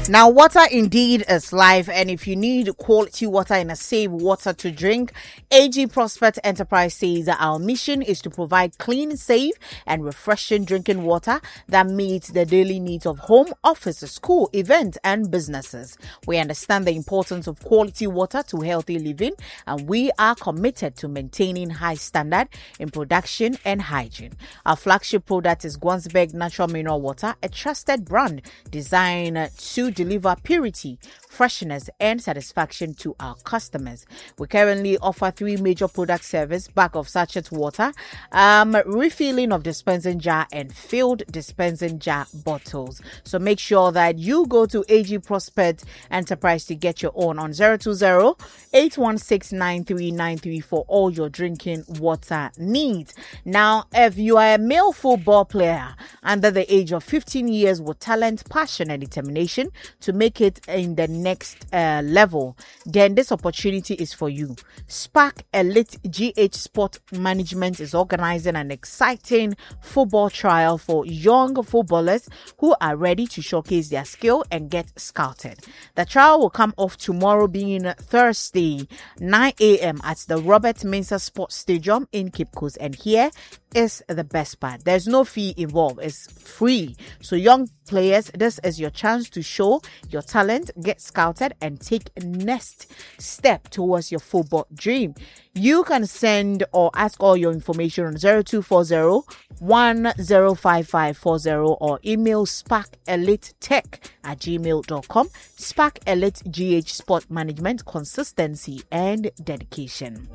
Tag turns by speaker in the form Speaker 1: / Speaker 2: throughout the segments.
Speaker 1: Now, water indeed is life, and if you need quality water and a safe water to drink, AG Prospect Enterprise says that our mission is to provide clean, safe, and refreshing drinking water that meets the daily needs of home, office, school, events, and businesses. We understand the importance of quality water to healthy living, and we are committed to maintaining high standard in production and hygiene. Our flagship product is Gwansberg Natural Mineral Water, a trusted brand designed to deliver purity, freshness, and satisfaction to our customers. We currently offer 3 major product service: bag of sachet water, refilling of dispensing jar, and filled dispensing jar bottles. So make sure that you go to AG Prospect Enterprise to get your own on 020-816-9393 for all your drinking water needs. Now, if you are a male football player under the age of 15 years with talent, passion, and determination to make it in the next level, then this opportunity is for you. Spark Elite GH Sport Management is organizing an exciting football trial for young footballers who are ready to showcase their skill and get scouted. The trial will come off tomorrow, being Thursday, 9 a.m. at the Robert Mensah Sports Stadium in Cape Coast. And here is the best part: there's no fee involved, it's free. So young players, this is your chance to show your talent, get scouted, and take next step towards your football dream. You can send or ask all your information on 0240-105540 or email sparkelitech@gmail.com. Spark Elite GH Sport Management, consistency and dedication.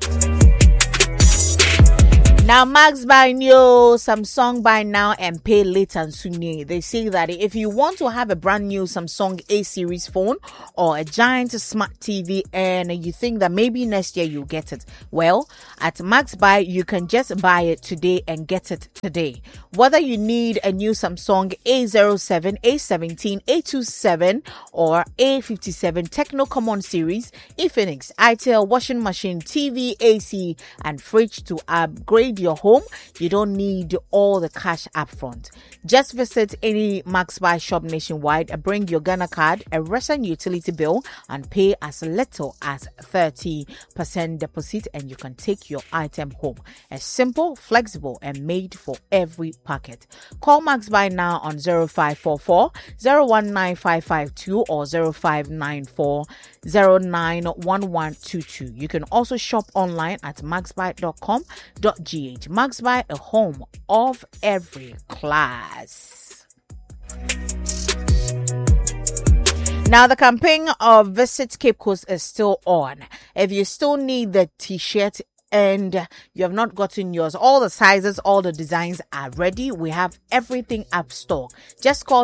Speaker 1: Now, Max by new Samsung buy now and pay later and soon. They say that if you want to have a brand new Samsung A series phone or a giant smart TV and you think that maybe next year you'll get it, well, at Max Buy, you can just buy it today and get it today. Whether you need a new Samsung A07, A17, A27, or A57 Techno Common Series, Infinix, itel, washing machine, TV, AC, and fridge to upgrade your home, you don't need all the cash up front. Just visit any Max Buy shop nationwide, bring your Ghana card, a recent utility bill, and pay as little as 30% deposit, and you can take your item home. It's simple, flexible, and made for every pocket. Call Max Buy now on 0544 019552 or 0594 091122. You can also shop online at maxbuy.com.gh. Max Buy, a home of every class. Now, the campaign of Visit Cape Coast is still on. If you still need the t-shirt and you have not gotten yours, all the sizes, all the designs are ready. We have everything up store. Just call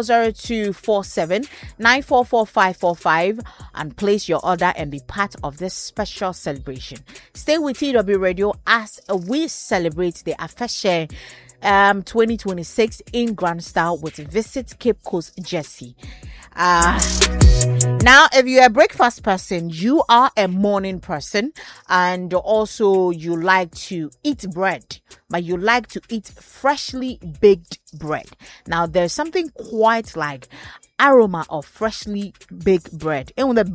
Speaker 1: 0247-944-545 and place your order and be part of this special celebration. Stay with TW Radio as we celebrate the Afeshe 2026 in grand style with Visit Cape Coast jersey. Now, if you're a breakfast person, you are a morning person, and also you like to eat bread, but you like to eat freshly baked bread. Now, there's something quite like aroma of freshly baked bread.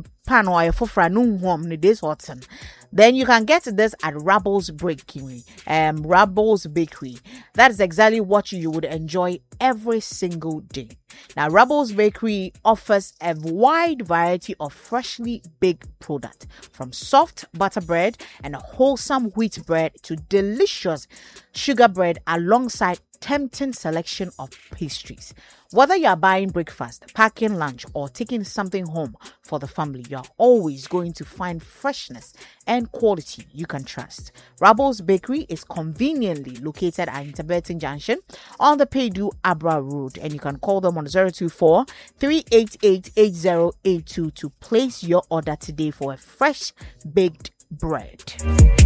Speaker 1: Then you can get this at Rabbles Bakery. Rabbles Bakery. That is exactly what you would enjoy every single day. Now, Rabbles Bakery offers a wide variety of freshly baked products, from soft butter bread and a wholesome wheat bread to delicious sugar bread, alongside tempting selection of pastries. Whether you are buying breakfast, packing lunch, or taking something home for the family, you are always going to find freshness and quality you can trust. Rabbles Bakery is conveniently located at Interbertin Junction on the Paydu Abra Road, and you can call them on 024-388-8082 to place your order today for a fresh baked bread.